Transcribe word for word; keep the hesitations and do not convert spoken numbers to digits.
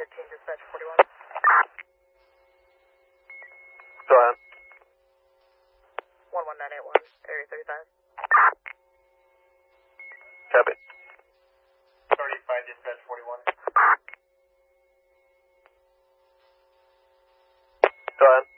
thirteen, dispatch forty-one. Go ahead. one one nine eight one, area thirty-five. Copy. thirty-five, dispatch forty-one. Go ahead.